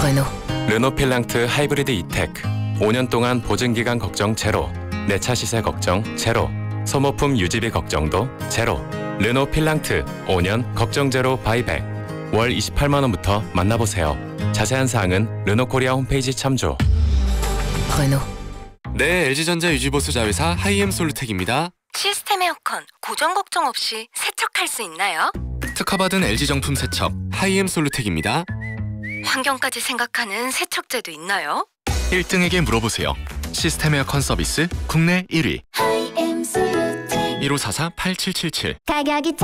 르노. 르노 필랑트 하이브리드 이테크 5년 동안 보증기간 걱정 제로, 내차 시세 걱정 제로, 소모품 유지비 걱정도 제로. 르노 필랑트 5년 걱정 제로 바이백. 월 28만원부터 만나보세요. 자세한 사항은 르노코리아 홈페이지 참조. 르노. 네, LG전자 유지보수 자회사 하이엠 솔루텍입니다. 시스템 에어컨 고정 걱정 없이 세척할 수 있나요? 특허받은 LG 정품 세척 하이엠 솔루텍입니다. 환경까지 생각하는 세척제도 있나요? 1등에게 물어보세요. 시스템 에어컨 서비스 국내 1위. 1544-8777. 가격이